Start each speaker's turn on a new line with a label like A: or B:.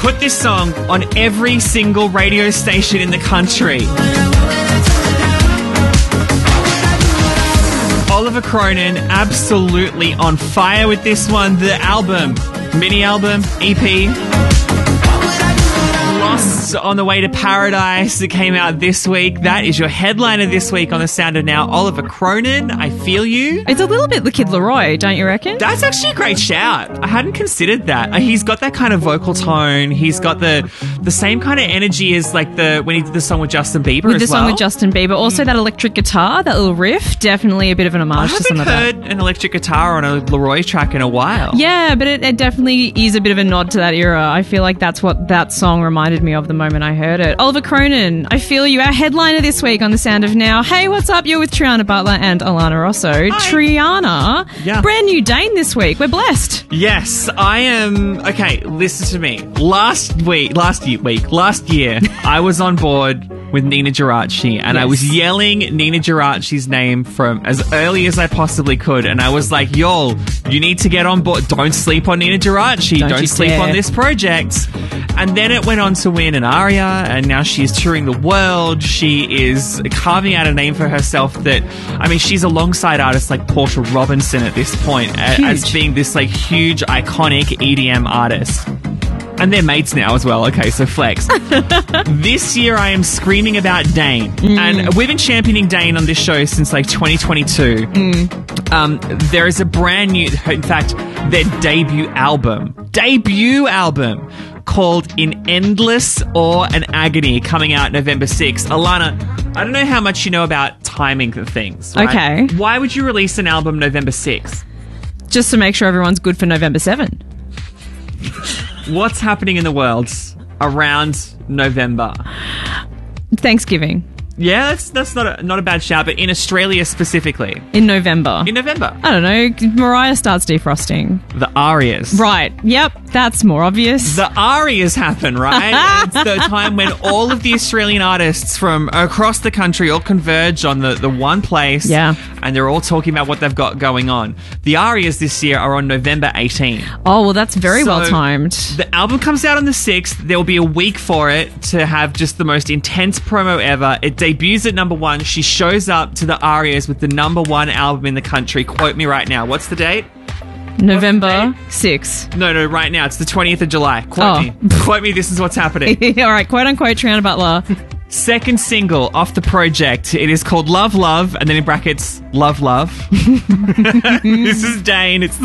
A: put this song on every single radio station in the country. Oliver Cronin, absolutely on fire with this one. The album, mini album, EP, Lost on the Way to Paradise, that came out this week. That is your headliner this week on The Sound of Now. Oliver Cronin, I Feel You.
B: It's a little bit the Kid Laroi, don't you reckon?
A: That's actually a great shout. I hadn't considered that. He's got that kind of vocal tone. He's got the same kind of energy as like when he did the song with Justin Bieber
B: with the song with Justin Bieber. Also that electric guitar, that little riff, definitely a bit of an homage to some of that.
A: I haven't heard an electric guitar on a Laroi track in a while.
B: Yeah, but it definitely is a bit of a nod to that era. I feel like that's what that song reminded me of the moment I heard it. Oliver Cronin, I Feel You, our headliner this week on The Sound of Now. Hey, what's up? You're with Triana Butler and Alana Rosso.
A: Hi.
B: Triana, brand new Dane this week. We're blessed.
A: Yes, I am. Okay, listen to me. Last year, I was on board with Nina Geraci, and I was yelling Nina Geraci's name from as early as I possibly could, and I was like, y'all, you need to get on board. Don't sleep on Nina Geraci. Don't sleep on this project. And then it went on to win an ARIA, and now she's touring the world. She is carving out a name for herself that, I mean, she's alongside artists like Portia Robinson at this point as being this like huge, iconic EDM artist. And they're mates now as well. Okay, so flex. This year I am screaming about Dane. And we've been championing Dane on this show since like 2022. There is a brand new, in fact, their debut album called In Endless Awe and Agony, coming out November 6th. Alana, I don't know how much you know about timing of things, right?
B: Okay.
A: Why would you release an album November 6th?
B: Just to make sure everyone's good for November 7.
A: What's happening in the world around November?
B: Thanksgiving.
A: Yeah, that's not a bad shout, but in Australia specifically.
B: In November.
A: In November.
B: I don't know. Mariah starts defrosting.
A: The ARIAs.
B: Right. Yep. That's more obvious.
A: The ARIAs happen, right? It's the time when all of the Australian artists from across the country all converge on the one place.
B: Yeah.
A: And they're all talking about what they've got going on. The ARIAs this year are on November 18.
B: Oh, well, that's very well timed.
A: The album comes out on the 6th. There will be a week for it to have just the most intense promo ever. It debuts at number 1. She shows up to the ARIAs with the number 1 album in the country. Quote me right now. What's the date?
B: November 6th.
A: No, right now. It's the 20th of July. Quote me. Quote me. This is what's happening.
B: All right. Quote unquote, Triana Butler.
A: Second single off the project. It is called Love, Love, and then in brackets, Love, Love. This is Dane. It's